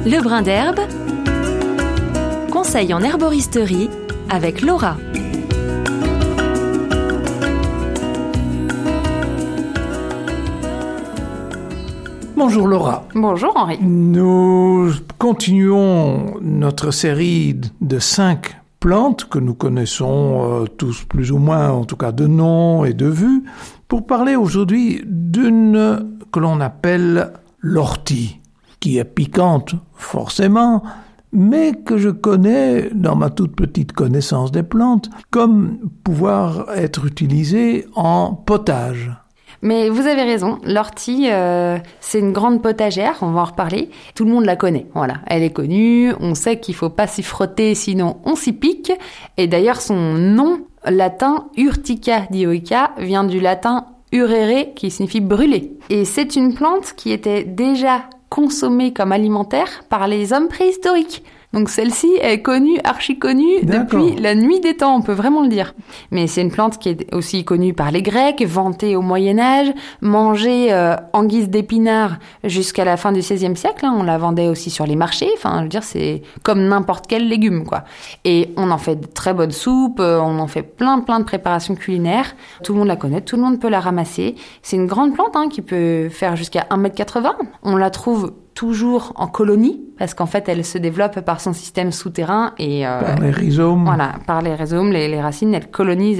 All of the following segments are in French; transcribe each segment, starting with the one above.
Le brin d'herbe, conseil en herboristerie avec Laura. Bonjour Laura. Bonjour Henri. Nous continuons notre série de 5 plantes que nous connaissons tous plus ou moins, en tout cas de nom et de vue, pour parler aujourd'hui d'une que l'on appelle l'ortie, qui est piquante forcément, mais que je connais, dans ma toute petite connaissance des plantes, comme pouvoir être utilisée en potage. Mais vous avez raison, l'ortie, c'est une grande potagère, on va en reparler. Tout le monde la connaît, voilà. Elle est connue, on sait qu'il faut pas s'y frotter, sinon on s'y pique. Et d'ailleurs, son nom latin, Urtica dioica, vient du latin urere, qui signifie brûler. Et c'est une plante qui était déjà consommée comme alimentaire par les hommes préhistoriques. Donc celle-ci est connue, archi connue depuis la nuit des temps, on peut vraiment le dire. Mais c'est une plante qui est aussi connue par les Grecs, vantée au Moyen-Âge, mangée en guise d'épinard jusqu'à la fin du XVIe siècle. On la vendait aussi sur les marchés. Enfin, je veux dire, c'est comme n'importe quel légume, quoi. Et on en fait de très bonnes soupes, on en fait plein de préparations culinaires. Tout le monde la connaît, tout le monde peut la ramasser. C'est une grande plante qui peut faire jusqu'à 1,80 m. On la trouve toujours en colonie, parce qu'en fait, elle se développe par son système souterrain et... par les rhizomes. Voilà, par les rhizomes, les racines, elle colonise.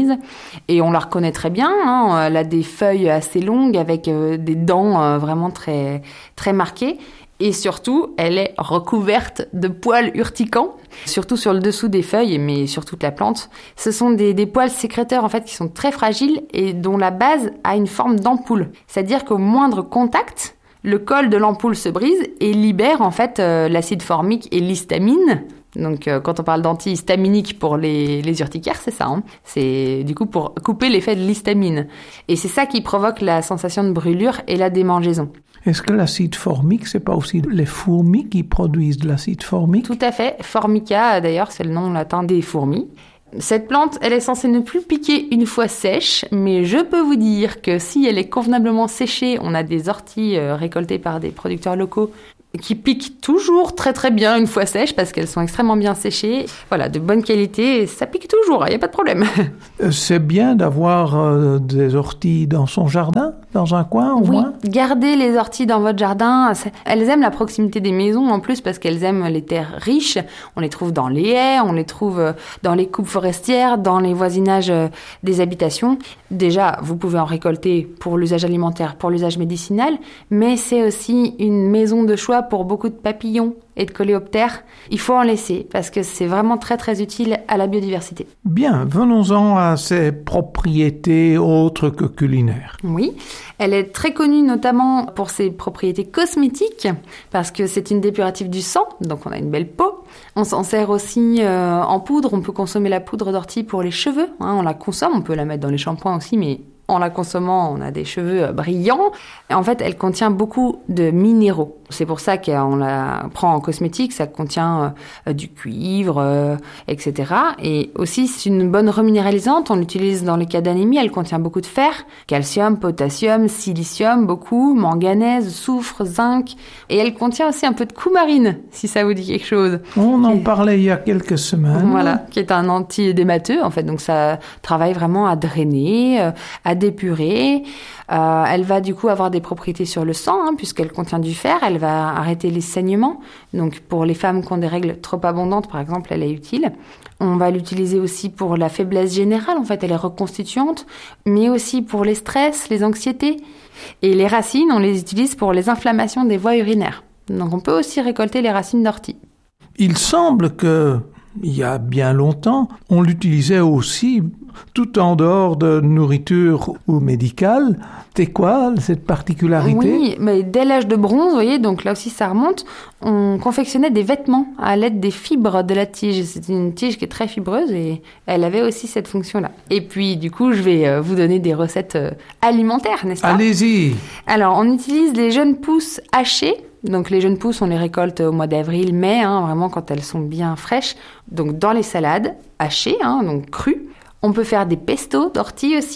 Et on la reconnaît très bien, elle a des feuilles assez longues avec des dents vraiment très, très marquées. Et surtout, elle est recouverte de poils urticants, surtout sur le dessous des feuilles, mais sur toute la plante. Ce sont des poils sécréteurs, en fait, qui sont très fragiles et dont la base a une forme d'ampoule. C'est-à-dire qu'au moindre contact, le col de l'ampoule se brise et libère en fait l'acide formique et l'histamine. Donc quand on parle d'antihistaminique pour les urticaires, c'est ça. C'est du coup pour couper l'effet de l'histamine. Et c'est ça qui provoque la sensation de brûlure et la démangeaison. Est-ce que l'acide formique, c'est pas aussi les fourmis qui produisent de l'acide formique? Tout à fait. Formica, d'ailleurs, c'est le nom latin des fourmis. Cette plante, elle est censée ne plus piquer une fois sèche, mais je peux vous dire que si elle est convenablement séchée, on a des orties récoltées par des producteurs locaux qui piquent toujours très très bien une fois sèches parce qu'elles sont extrêmement bien séchées. Voilà, de bonne qualité, ça pique toujours, il n'y a pas de problème. C'est bien d'avoir des orties dans son jardin, dans un coin au moins? Oui, gardez les orties dans votre jardin. Elles aiment la proximité des maisons en plus parce qu'elles aiment les terres riches. On les trouve dans les haies, on les trouve dans les coupes forestières, dans les voisinages des habitations. Déjà, vous pouvez en récolter pour l'usage alimentaire, pour l'usage médicinal, mais c'est aussi une maison de choix pour beaucoup de papillons et de coléoptères. Il faut en laisser parce que c'est vraiment très très utile à la biodiversité. Bien, venons-en à ses propriétés autres que culinaires. Oui, elle est très connue notamment pour ses propriétés cosmétiques parce que c'est une dépurative du sang, donc on a une belle peau. On s'en sert aussi en poudre, on peut consommer la poudre d'ortie pour les cheveux, on la consomme, on peut la mettre dans les shampoings aussi, mais en la consommant, on a des cheveux brillants. En fait, elle contient beaucoup de minéraux. C'est pour ça qu'on la prend en cosmétique. Ça contient du cuivre, etc. Et aussi, c'est une bonne reminéralisante. On l'utilise dans les cas d'anémie. Elle contient beaucoup de fer, calcium, potassium, silicium, beaucoup, manganèse, soufre, zinc. Et elle contient aussi un peu de coumarine, si ça vous dit quelque chose. On en parlait il y a quelques semaines. Voilà, qui est un anti-édémateux, en fait. Donc, ça travaille vraiment à drainer, à d'épurer. Elle va du coup avoir des propriétés sur le sang, puisqu'elle contient du fer. Elle va arrêter les saignements. Donc pour les femmes qui ont des règles trop abondantes, par exemple, elle est utile. On va l'utiliser aussi pour la faiblesse générale. En fait, elle est reconstituante, mais aussi pour les stress, les anxiétés. Et les racines, on les utilise pour les inflammations des voies urinaires. Donc on peut aussi récolter les racines d'ortie. Il semble que, il y a bien longtemps, on l'utilisait aussi tout en dehors de nourriture ou médicale. C'est quoi cette particularité? Oui, mais dès l'âge de bronze, vous voyez, donc là aussi ça remonte, on confectionnait des vêtements à l'aide des fibres de la tige. C'est une tige qui est très fibreuse et elle avait aussi cette fonction-là. Et puis du coup, je vais vous donner des recettes alimentaires, n'est-ce pas? Allez-y! Alors, on utilise les jeunes pousses hachées. Donc les jeunes pousses, on les récolte au mois d'avril, mai, vraiment quand elles sont bien fraîches. Donc dans les salades hachées, donc crues. On peut faire des pestos d'ortie aussi,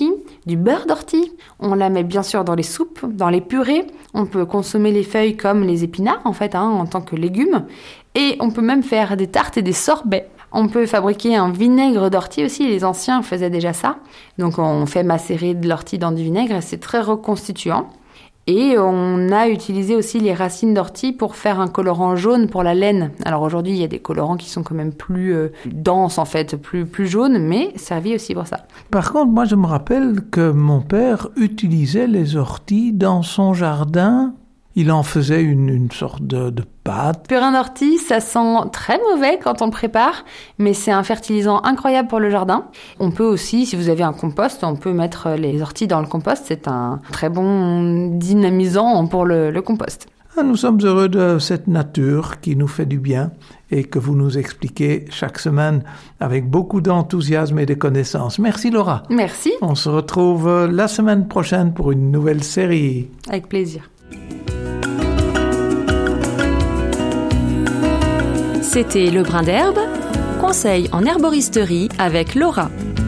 du beurre d'ortie. On la met bien sûr dans les soupes, dans les purées. On peut consommer les feuilles comme les épinards, en fait, en tant que légumes. Et on peut même faire des tartes et des sorbets. On peut fabriquer un vinaigre d'ortie aussi, les anciens faisaient déjà ça. Donc on fait macérer de l'ortie dans du vinaigre et c'est très reconstituant. Et on a utilisé aussi les racines d'ortie pour faire un colorant jaune pour la laine. Alors aujourd'hui, il y a des colorants qui sont quand même plus denses en fait, plus jaunes, mais servi aussi pour ça. Par contre, moi je me rappelle que mon père utilisait les orties dans son jardin. Il en faisait une sorte de pâte. Purin d'ortie, ça sent très mauvais quand on le prépare, mais c'est un fertilisant incroyable pour le jardin. On peut aussi, si vous avez un compost, on peut mettre les orties dans le compost. C'est un très bon dynamisant pour le compost. Nous sommes heureux de cette nature qui nous fait du bien et que vous nous expliquez chaque semaine avec beaucoup d'enthousiasme et de connaissances. Merci Laura. Merci. On se retrouve la semaine prochaine pour une nouvelle série. Avec plaisir. C'était Le Brin d'Herbe, conseil en herboristerie avec Laura.